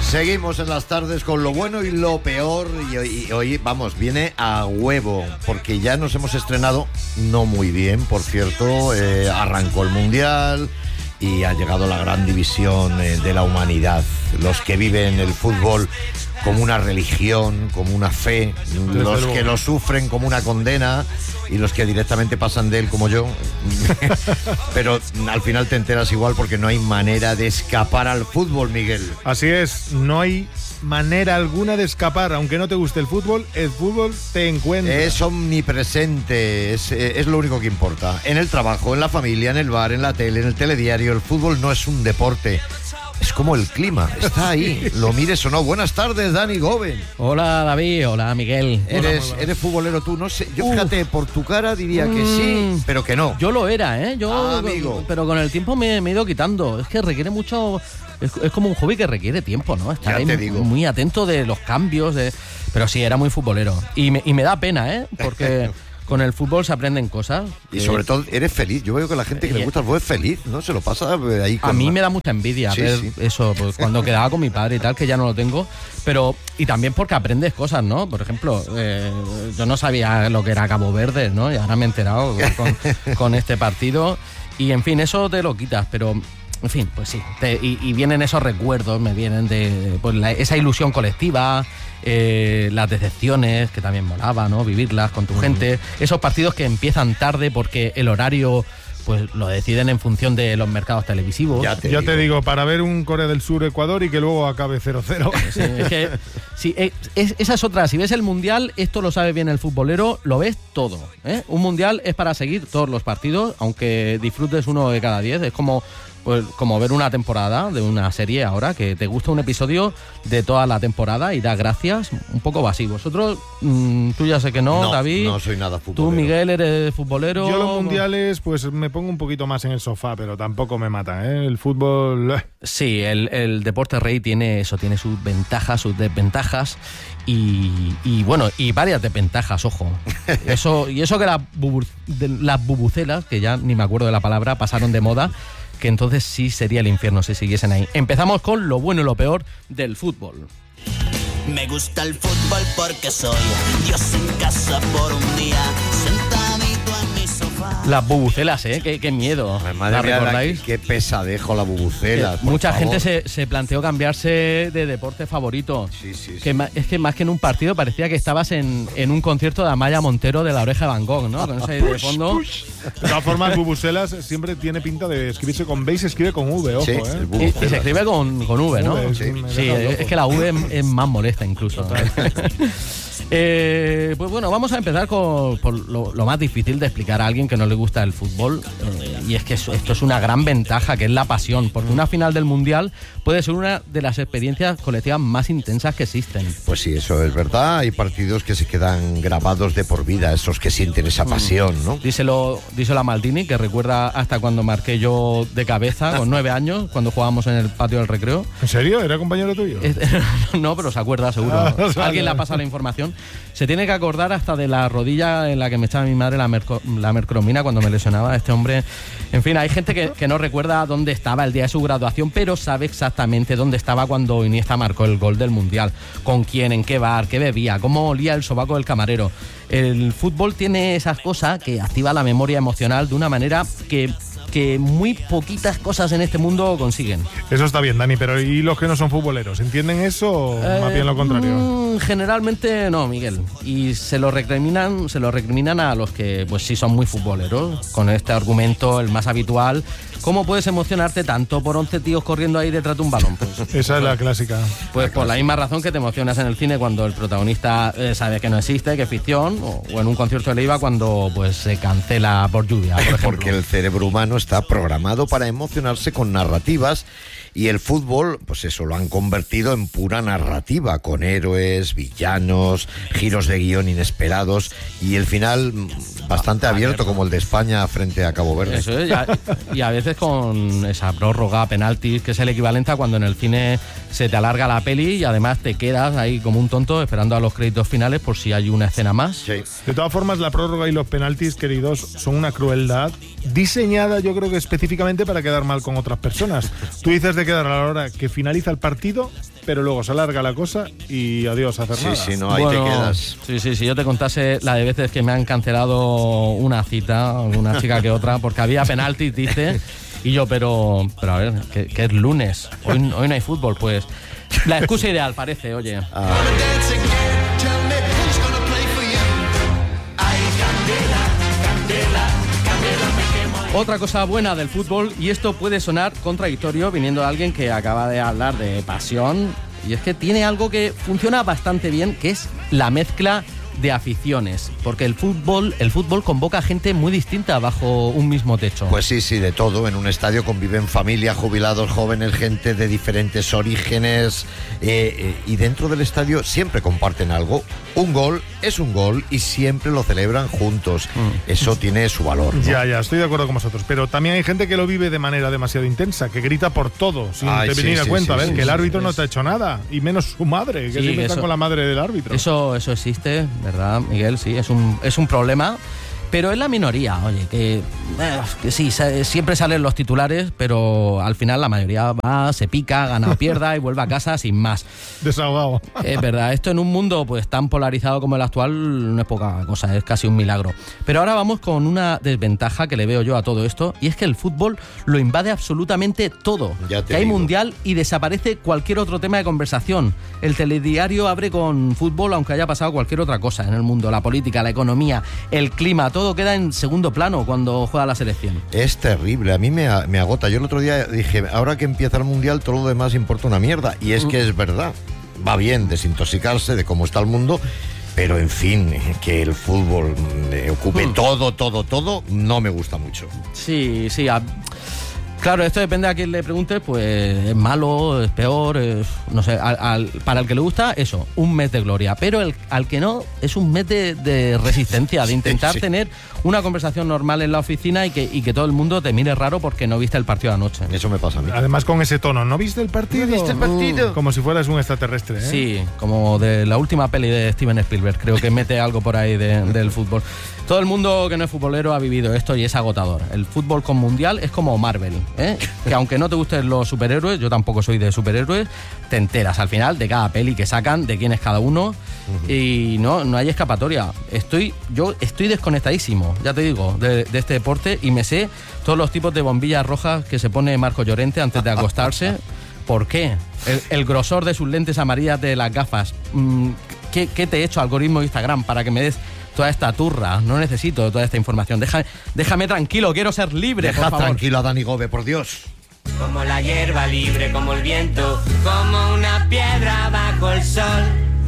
Seguimos en las tardes con lo bueno y lo peor y hoy, vamos, viene a huevo, porque ya nos hemos estrenado, no muy bien, por cierto, arrancó el Mundial y ha llegado la gran división de la humanidad, los que viven el fútbol como una religión, como una fe, los que lo sufren como una condena y los que directamente pasan de él como yo. Pero al final te enteras igual porque no hay manera de escapar al fútbol, Miguel. Así es, no hay manera alguna de escapar. Aunque no te guste el fútbol te encuentra. Es omnipresente, es lo único que importa. En el trabajo, en la familia, en el bar, en la tele, en el telediario, el fútbol no es un deporte. Es como el clima, está ahí, lo mires o no. Buenas tardes, Dani Goben. Hola, David, hola, Miguel. ¿Eres futbolero tú? No sé, yo fíjate, por tu cara diría que sí, pero que no. Yo lo era, ¿eh? Amigo. Pero con el tiempo me he ido quitando. Es que requiere mucho... Es como un hobby que requiere tiempo, ¿no? Estar ahí muy atento de los cambios. Pero sí, era muy futbolero. Y me da pena, ¿eh? Porque... Con el fútbol se aprenden cosas. Y sobre todo eres feliz. Yo veo que la gente que le gusta el fútbol es feliz, ¿no? Se lo pasa ahí con... A mí me da mucha envidia ver eso, pues, cuando quedaba con mi padre y tal, que ya no lo tengo. Pero, y también porque aprendes cosas, ¿no? Por ejemplo, yo no sabía lo que era Cabo Verde, ¿no? Y ahora me he enterado con este partido. Y en fin, eso te lo quitas, pero... En fin, pues sí, y vienen esos recuerdos, me vienen de pues, esa ilusión colectiva, las decepciones, que también molaba, ¿no? Vivirlas con tu gente, esos partidos que empiezan tarde porque el horario pues lo deciden en función de los mercados televisivos. Ya te digo, para ver un Corea del Sur-Ecuador y que luego acabe 0-0. Sí, es que, sí, esa es otra. Si ves el Mundial, esto lo sabe bien el futbolero, lo ves todo, ¿eh? Un Mundial es para seguir todos los partidos, aunque disfrutes uno de cada 10. Es como ver una temporada de una serie ahora, que te gusta un episodio de toda la temporada y da gracias, un poco así. Vosotros, tú ya sé que no, David. No soy nada futbolero. Tú, Miguel, eres futbolero. Yo los mundiales, pues me pongo un poquito más en el sofá, pero tampoco me mata, ¿eh? El fútbol... Sí, el deporte rey tiene eso, tiene sus ventajas, sus desventajas y bueno, y varias desventajas, ojo. Eso que las bubucelas, que ya ni me acuerdo de la palabra, pasaron de moda, que entonces sí sería el infierno si siguiesen ahí. Empezamos con lo bueno y lo peor del fútbol. Me gusta el fútbol porque soy Dios en casa por un día, sentadito en mi sofá. Las bubucelas, qué miedo. ¿La recordáis? Qué pesadejo la bubucela. Mucha gente se planteó cambiarse de deporte favorito. Sí. Es que más que en un partido parecía que estabas en un concierto de Amaya Montero de La Oreja de Van Gogh, ¿no? Con ese de fondo. De todas formas, bubucelas siempre tiene pinta de escribirse con B y se escribe con V, ojo, sí, ¿eh? Y se escribe con V, ¿no? Sí, es que la V es más molesta incluso. Pues bueno, vamos a empezar por lo más difícil de explicar a alguien que no le gusta el fútbol, y es que esto es una gran ventaja, que es la pasión, porque una final del Mundial puede ser una de las experiencias colectivas más intensas que existen. Pues sí, eso es verdad. Hay partidos que se quedan grabados de por vida, esos que sienten esa pasión, ¿no? Díselo a Maldini, que recuerda hasta cuando marqué yo de cabeza con 9 años, cuando jugábamos en el patio del recreo. ¿En serio? ¿Era compañero tuyo? No, pero se acuerda seguro. Alguien le ha pasado la información. Se tiene que acordar hasta de la rodilla en la que me echaba mi madre la mercromina cuando me lesionaba este hombre. En fin, hay gente que no recuerda dónde estaba el día de su graduación, pero sabe exactamente dónde estaba cuando Iniesta marcó el gol del Mundial, con quién, en qué bar, qué bebía, cómo olía el sobaco del camarero. El fútbol tiene esas cosas que activa la memoria emocional de una manera que muy poquitas cosas en este mundo consiguen. Eso está bien, Dani, pero ¿y los que no son futboleros? ¿Entienden eso o más bien lo contrario? Generalmente no, Miguel. Y se lo recriminan a los que pues sí son muy futboleros, con este argumento, el más habitual. ¿Cómo puedes emocionarte tanto por 11 tíos corriendo ahí detrás de un balón? Pues, esa es la clásica. Pues por la misma razón que te emocionas en el cine cuando el protagonista sabe que no existe, que es ficción, o en un concierto de Leiva cuando pues se cancela por lluvia, por ejemplo. Porque el cerebro humano está programado para emocionarse con narrativas, y el fútbol, pues eso, lo han convertido en pura narrativa, con héroes, villanos, giros de guión inesperados y el final bastante abierto, como el de España frente a Cabo Verde. Eso es, y a veces con esa prórroga, penaltis, que es el equivalente a cuando en el cine se te alarga la peli y además te quedas ahí como un tonto esperando a los créditos finales por si hay una escena más. Sí. De todas formas, la prórroga y los penaltis, queridos, son una crueldad diseñada, yo creo que específicamente para quedar mal con otras personas. Tú dices de quedar a la hora que finaliza el partido, pero luego se alarga la cosa y adiós a hacer nada. Sí, no, ahí te quedas. Sí, yo te contase la de veces que me han cancelado una cita, una chica que otra, porque había penaltis, dice, y yo, pero a ver, que es lunes, hoy no hay fútbol, pues la excusa ideal parece, oye. Otra cosa buena del fútbol, y esto puede sonar contradictorio viniendo de alguien que acaba de hablar de pasión, y es que tiene algo que funciona bastante bien, que es la mezcla de aficiones, porque el fútbol convoca a gente muy distinta bajo un mismo techo. Pues sí, de todo. En un estadio conviven familias, jubilados, jóvenes, gente de diferentes orígenes, y dentro del estadio siempre comparten algo. Un gol es un gol y siempre lo celebran juntos. Eso tiene su valor, ¿no? Ya, estoy de acuerdo con vosotros, pero también hay gente que lo vive de manera demasiado intensa, que grita por todo, sin venir a cuenta, que el árbitro no te ha hecho nada, y menos su madre, que siempre está con la madre del árbitro. Eso existe, ¿verdad, Miguel? Sí, es un problema, pero es la minoría, oye, que sí, siempre salen los titulares, pero al final la mayoría va, se pica, gana o pierda y vuelve a casa sin más. Desahogado. Es verdad, esto en un mundo pues tan polarizado como el actual no es poca cosa, es casi un milagro. Pero ahora vamos con una desventaja que le veo yo a todo esto, y es que el fútbol lo invade absolutamente todo. Que hay mundial y desaparece cualquier otro tema de conversación. El telediario abre con fútbol aunque haya pasado cualquier otra cosa en el mundo, la política, la economía, el clima, todo queda en segundo plano cuando juega la selección. Es terrible, a mí me agota. Yo el otro día dije, ahora que empieza el mundial todo lo demás importa una mierda, y es que es verdad. Va bien desintoxicarse de cómo está el mundo, pero en fin, que el fútbol ocupe todo, no me gusta mucho. Sí. Claro, esto depende a quién le pregunte, pues es malo, es peor, no sé, para el que le gusta, eso, un mes de gloria, pero al que no, es un mes de resistencia, de intentar tener una conversación normal en la oficina y que todo el mundo te mire raro porque no viste el partido anoche. Eso me pasa a mí. Además con ese tono, ¿no viste el partido? ¿No viste el partido? Como si fueras un extraterrestre, ¿eh? Sí, como de la última peli de Steven Spielberg, creo que mete algo por ahí del fútbol. Todo el mundo que no es futbolero ha vivido esto y es agotador. El fútbol con mundial es como Marvel, ¿eh? Que aunque no te gusten los superhéroes, yo tampoco soy de superhéroes, te enteras al final de cada peli que sacan, de quién es cada uno, y no hay escapatoria. Yo estoy desconectadísimo, ya te digo, de este deporte, y me sé todos los tipos de bombillas rojas que se pone Marco Llorente antes de acostarse. ¿Por qué? El grosor de sus lentes amarillas de las gafas. ¿Qué te he hecho, algoritmo de Instagram, para que me des toda esta turra? No necesito toda esta información. Déjame tranquilo, quiero ser libre, Deja por favor. tranquilo a Dani Gove, por Dios. Como la hierba libre, como el viento, como una piedra bajo el sol.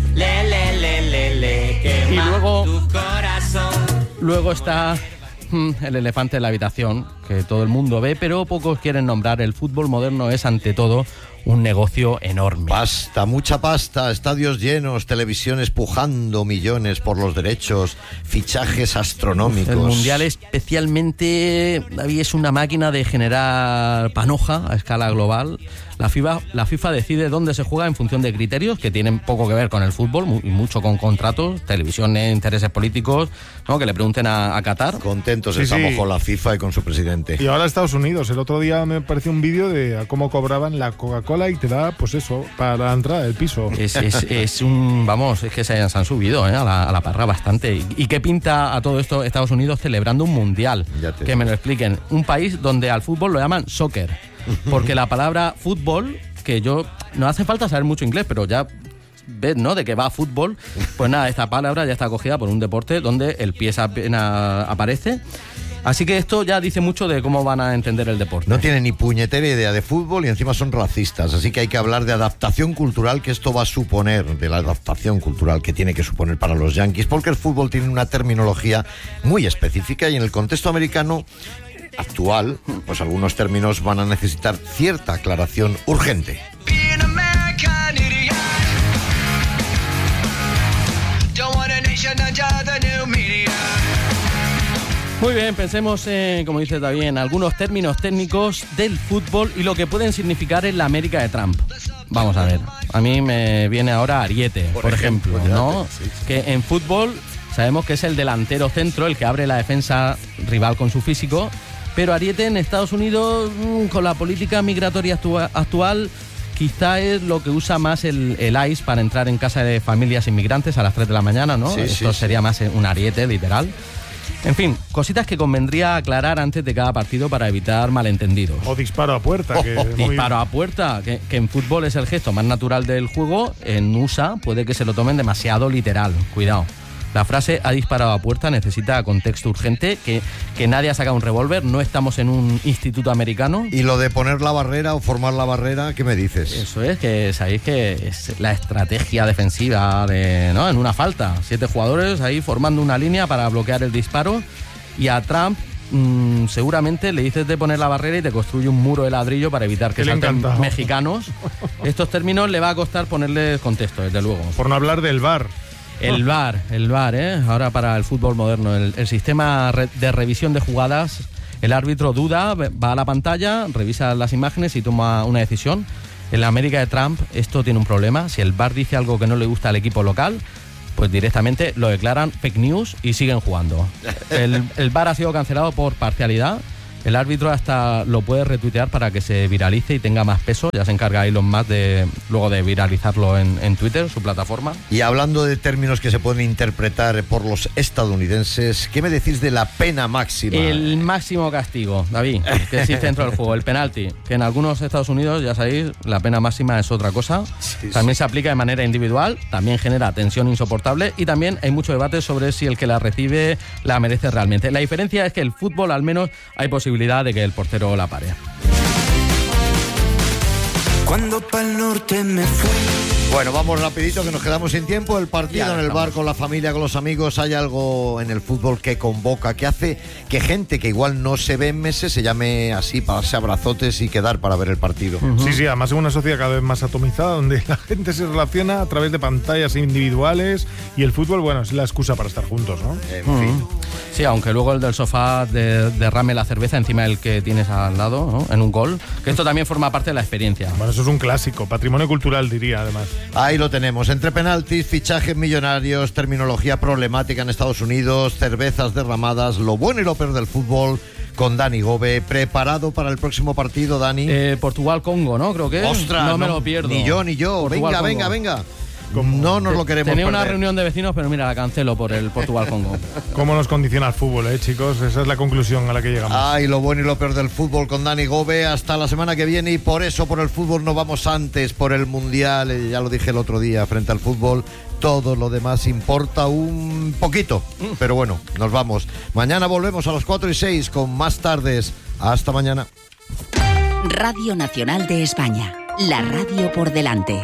Quema y luego, tu corazón. Luego está el elefante en la habitación, que todo el mundo ve, pero pocos quieren nombrar. El fútbol moderno es, ante todo, un negocio enorme. Pasta, mucha pasta, estadios llenos, televisiones pujando millones por los derechos, fichajes astronómicos. El mundial especialmente, David, es una máquina de generar panoja a escala global. La FIFA decide dónde se juega en función de criterios que tienen poco que ver con el fútbol y mucho con contratos, televisión, intereses políticos, ¿no? Que le pregunten a Qatar. Contentos estamos con la FIFA y con su presidente. Y ahora Estados Unidos. El otro día me pareció un vídeo de cómo cobraban la Coca-Cola y te da, pues eso, para la entrada del piso. Es que se han subido a la parra bastante. ¿Y qué pinta a todo esto Estados Unidos celebrando un mundial? Que me lo expliquen. Un país donde al fútbol lo llaman soccer. Porque la palabra fútbol, que yo no hace falta saber mucho inglés, pero ya ves, ¿no?, de que va a fútbol, pues nada, esta palabra ya está acogida por un deporte donde el pie apenas aparece. Así que esto ya dice mucho de cómo van a entender el deporte. No tienen ni puñetera idea de fútbol y encima son racistas. Así que hay que hablar de adaptación cultural que esto va a suponer, de la adaptación cultural que tiene que suponer para los Yankees, porque el fútbol tiene una terminología muy específica y en el contexto americano actual, pues algunos términos van a necesitar cierta aclaración urgente. Muy bien, pensemos, como dice David, en algunos términos técnicos del fútbol y lo que pueden significar en la América de Trump. Vamos a ver, a mí me viene ahora Ariete, por ejemplo, ¿no? Sí. Que en fútbol sabemos que es el delantero centro, el que abre la defensa rival con su físico, pero Ariete en Estados Unidos, con la política migratoria actual, quizá es lo que usa más el ICE para entrar en casa de familias inmigrantes a las 3 de la mañana, ¿no? Sí, Esto sería más un Ariete, literal. En fin, cositas que convendría aclarar antes de cada partido para evitar malentendidos. O disparo a puerta. Disparo a puerta, que en fútbol es el gesto más natural del juego. En USA puede que se lo tomen demasiado literal. Cuidado. La frase "ha disparado a puerta" necesita contexto urgente, que nadie ha sacado un revólver, no estamos en un instituto americano. Y lo de poner la barrera o formar la barrera, ¿qué me dices? Eso es, que sabéis que es la estrategia defensiva ¿no? En una falta. 7 jugadores ahí formando una línea para bloquear el disparo, y a Trump seguramente le dices de poner la barrera y te construye un muro de ladrillo para evitar que salten mexicanos. Estos términos le va a costar ponerles contexto, desde luego. Por no hablar del VAR. El VAR, ahora para el fútbol moderno, el sistema de revisión de jugadas. El árbitro duda, va a la pantalla, revisa las imágenes y toma una decisión. En la América de Trump esto tiene un problema. Si el VAR dice algo que no le gusta al equipo local, pues directamente lo declaran fake news y siguen jugando. El VAR ha sido cancelado por parcialidad. El árbitro hasta lo puede retuitear para que se viralice y tenga más peso. Ya se encarga Elon Musk luego de viralizarlo en Twitter, su plataforma. Y hablando de términos que se pueden interpretar por los estadounidenses, ¿qué me decís de la pena máxima? El máximo castigo, David, que existe dentro del juego, el penalti, que en algunos Estados Unidos, ya sabéis, la pena máxima es otra cosa. También se aplica de manera individual, también genera tensión insoportable y también hay mucho debate sobre si el que la recibe la merece realmente. La diferencia es que el fútbol, al menos, hay posibilidad de que el portero la pare. Cuando pa'l norte me fui. Bueno, vamos rapidito que nos quedamos sin tiempo. El partido en el bar, con la familia, con los amigos. Hay algo en el fútbol que convoca, que hace que gente que igual no se ve en meses se llame así para darse abrazotes y quedar para ver el partido. Sí, además es una sociedad cada vez más atomizada, donde la gente se relaciona a través de pantallas individuales y el fútbol, bueno, es la excusa para estar juntos, ¿no? En fin. Sí, aunque luego el del sofá derrame la cerveza encima del que tienes al lado, ¿no? En un gol, que esto también forma parte de la experiencia. Bueno, eso es un clásico, patrimonio cultural, diría, además. Ahí lo tenemos, entre penaltis, fichajes millonarios, terminología problemática en Estados Unidos, cervezas derramadas, lo bueno y lo peor del fútbol, con Dani Gove. ¿Preparado para el próximo partido, Dani? Portugal-Congo, ¿no? Creo que. ¡Ostras! No me lo pierdo. Ni yo. Venga. No nos lo queremos Tenía perder. una reunión de vecinos, pero mira, la cancelo por el Portugal-Congo. ¿Cómo nos condiciona el fútbol, chicos? Esa es la conclusión a la que llegamos. Ay, lo bueno y lo peor del fútbol con Dani Gove. Hasta la semana que viene, y por eso, por el fútbol no vamos antes, por el Mundial. Ya lo dije el otro día, frente al fútbol todo lo demás importa un poquito. Pero bueno, nos vamos. Mañana volvemos a las 4:06 con más tardes. Hasta mañana. Radio Nacional de España, la radio por delante.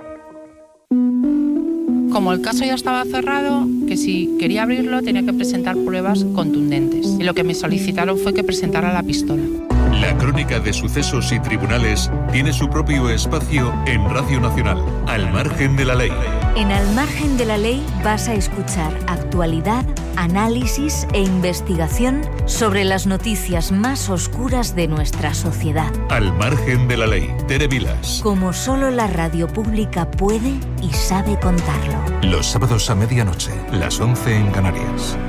Como el caso ya estaba cerrado, que si quería abrirlo tenía que presentar pruebas contundentes. Y lo que me solicitaron fue que presentara la pistola. La crónica de sucesos y tribunales tiene su propio espacio en Radio Nacional, Al Margen de la Ley. En Al Margen de la Ley vas a escuchar actualidad, análisis e investigación sobre las noticias más oscuras de nuestra sociedad. Al Margen de la Ley, Tere Vilas. Como solo la radio pública puede y sabe contarlo. Los sábados a medianoche, las 11 en Canarias.